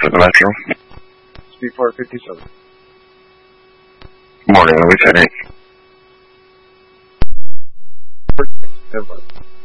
to the Metro. Speed 457. Morning, Louis, heading. Stand by.